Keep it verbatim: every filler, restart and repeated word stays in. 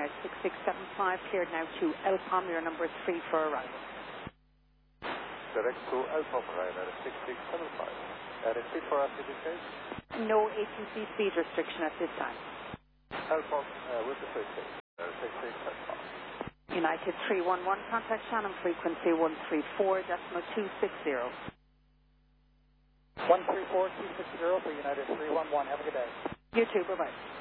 now six six seven five, cleared now to L P O M, your number is three for arrival. Direct to L P O M, Ryanair six six seven five. And it's fit for us in this case? No A T C speed restriction at this time. L P O M uh, with the first stage, uh, six six seven five. United three one one, contact Shannon frequency one three four decimal two six zero. one three four two six zero for United three one one, have a good day. You too, bye-bye.